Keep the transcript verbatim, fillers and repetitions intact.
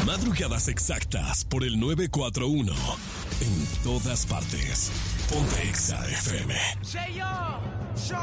Madrugadas exactas por el nueve cuatro uno. En todas partes. Ponte Exa F M.